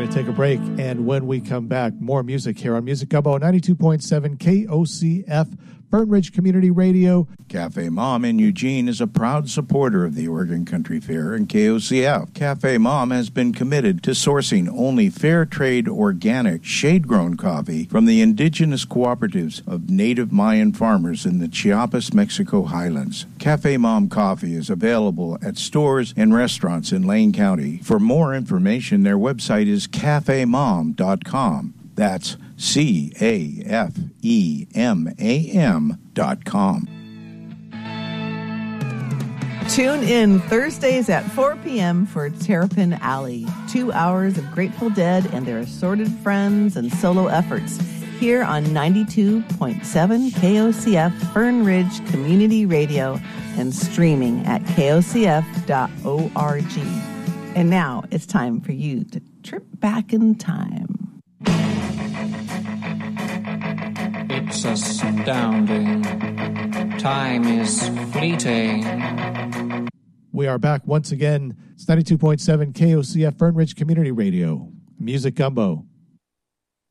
going to take a break, and when we come back, more music here on Music Gumbo 92.7 KOCF, Fern Ridge Community Radio. Cafe Mom in Eugene is a proud supporter of the Oregon Country Fair and KOCF. Cafe Mom has been committed to sourcing only fair trade, organic, shade-grown coffee from the indigenous cooperatives of native Mayan farmers in the Chiapas, Mexico highlands. Cafe Mom coffee is available at stores and restaurants in Lane County. For more information, their website is cafemom.com. That's CAFEMAM.com. Tune in Thursdays at 4 p.m. for Terrapin Alley. 2 hours of Grateful Dead and their assorted friends and solo efforts here on 92.7 KOCF Fern Ridge Community Radio and streaming at kocf.org. And now it's time for you to trip back in time. It's astounding. Time is fleeting. We are back once again. It's 92.7 KOCF Fern Ridge Community Radio. Music Gumbo.